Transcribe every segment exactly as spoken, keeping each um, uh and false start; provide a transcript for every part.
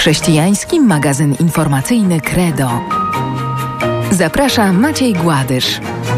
Chrześcijański magazyn informacyjny Credo. Zaprasza Maciej Gładysz.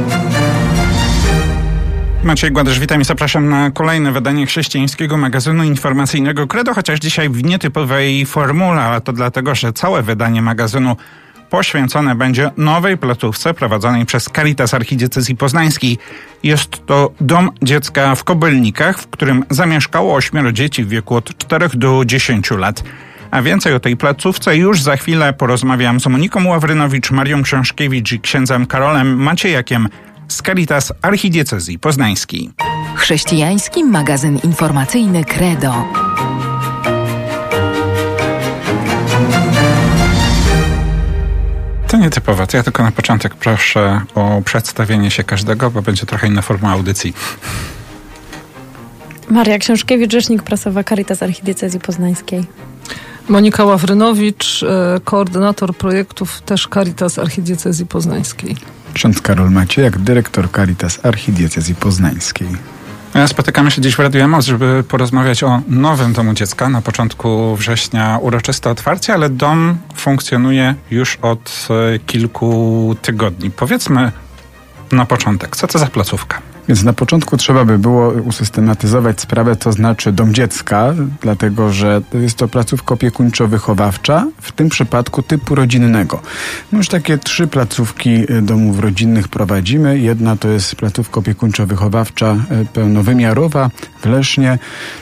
Maciej Gładysz, witam i zapraszam na kolejne wydanie chrześcijańskiego magazynu informacyjnego Credo, chociaż dzisiaj w nietypowej formule, ale to dlatego, że całe wydanie magazynu poświęcone będzie nowej placówce prowadzonej przez Caritas Archidiecezji Poznańskiej. Jest to dom dziecka w Kobylnikach, w którym zamieszkało ośmioro dzieci w wieku od czterech do dziesięciu lat. A więcej o tej placówce już za chwilę porozmawiam z Moniką Ławrynowicz, Marią Książkiewicz i księdzem Karolem Maciejakiem z Caritas Archidiecezji Poznańskiej. Chrześcijański magazyn informacyjny Credo. To nietypowe, to ja tylko na początek proszę o przedstawienie się każdego, bo będzie trochę inna forma audycji. Maria Książkiewicz, rzecznik prasowa Caritas Archidiecezji Poznańskiej. Monika Ławrynowicz, koordynator projektów też Caritas Archidiecezji Poznańskiej. Ksiądz Karol Maciejak, dyrektor Caritas Archidiecezji Poznańskiej. Spotykamy się dziś w Radiu Emos, żeby porozmawiać o nowym domu dziecka. Na początku września uroczyste otwarcie, ale dom funkcjonuje już od kilku tygodni. Powiedzmy na początek, co to za placówka? Więc na początku trzeba by było usystematyzować sprawę, to znaczy dom dziecka, dlatego że jest to placówka opiekuńczo-wychowawcza, w tym przypadku typu rodzinnego. My już takie trzy placówki domów rodzinnych prowadzimy. Jedna to jest placówka opiekuńczo-wychowawcza pełnowymiarowa w Lesznie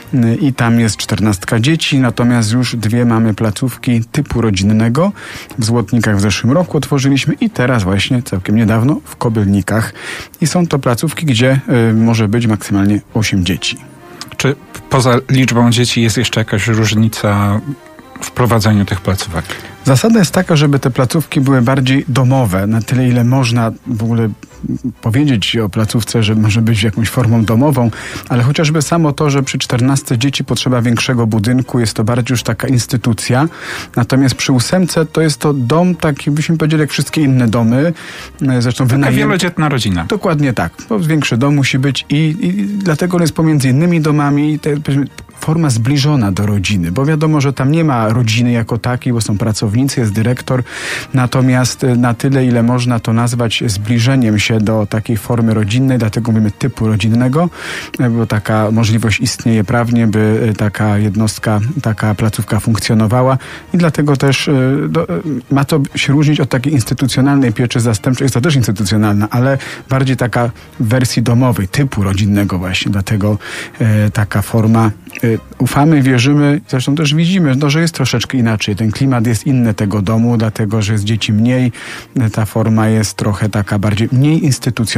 i tam jest czternastka dzieci, natomiast już dwie mamy placówki typu rodzinnego. W Złotnikach w zeszłym roku otworzyliśmy i teraz właśnie całkiem niedawno w Kobylnikach. I są to placówki, gdzie y, może być maksymalnie osiem dzieci. Czy poza liczbą dzieci jest jeszcze jakaś różnica w prowadzeniu tych placówek? Zasada jest taka, żeby te placówki były bardziej domowe, na tyle ile można w ogóle powiedzieć o placówce, że może być jakąś formą domową, ale chociażby samo to, że przy czternastu dzieci potrzeba większego budynku, jest to bardziej już taka instytucja. Natomiast przy ósemce to jest to dom taki, byśmy powiedzieli, jak wszystkie inne domy. Zresztą taka wynajem... wielodzietna rodzina. Dokładnie tak. Bo większy dom musi być i, i dlatego jest pomiędzy innymi domami te, forma zbliżona do rodziny, bo wiadomo, że tam nie ma rodziny jako takiej, bo są pracownicy, jest dyrektor, natomiast na tyle, ile można to nazwać zbliżeniem się do takiej formy rodzinnej, dlatego mówimy typu rodzinnego, bo taka możliwość istnieje prawnie, by taka jednostka, taka placówka funkcjonowała i dlatego też do, ma to się różnić od takiej instytucjonalnej pieczy zastępczej, jest to też instytucjonalna, ale bardziej taka w wersji domowej, typu rodzinnego właśnie, dlatego e, taka forma. E, ufamy, wierzymy, zresztą też widzimy, no, że jest troszeczkę inaczej, ten klimat jest inny tego domu, dlatego, że jest dzieci mniej, ta forma jest trochę taka bardziej mniej instytucjonalna.